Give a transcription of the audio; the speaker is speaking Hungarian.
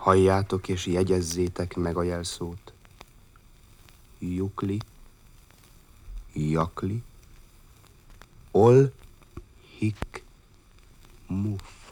Halljátok és jegyezzétek meg a jelszót. Jukli, jakli, ol, hik, muf.